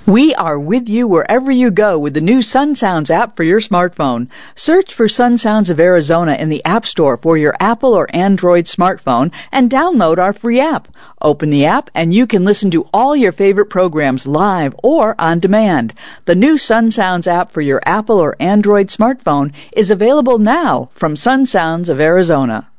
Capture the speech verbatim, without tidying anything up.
We are with you wherever you go with the new Sun Sounds app for your smartphone. Search for Sun Sounds of Arizona in the App Store for your Apple or Android smartphone and download our free app. Open the app and you can listen to all your favorite programs live or on demand. The new Sun Sounds app for your Apple or Android smartphone is available now from Sun Sounds of Arizona.